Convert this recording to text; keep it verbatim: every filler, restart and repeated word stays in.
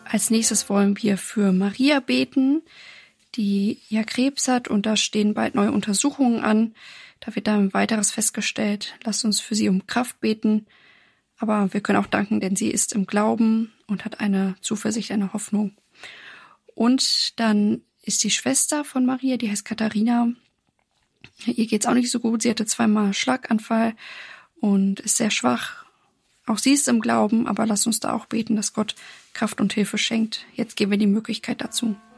Als nächstes wollen wir für Maria beten, die ja Krebs hat, und da stehen bald neue Untersuchungen an. Da wird dann weiteres festgestellt. Lasst uns für sie um Kraft beten. Aber wir können auch danken, denn sie ist im Glauben und hat eine Zuversicht, eine Hoffnung. Und dann ist die Schwester von Maria, die heißt Katharina. Ihr geht's auch nicht so gut. Sie hatte zweimal Schlaganfall und ist sehr schwach. Auch sie ist im Glauben, aber lasst uns da auch beten, dass Gott Kraft und Hilfe schenkt. Jetzt geben wir die Möglichkeit dazu.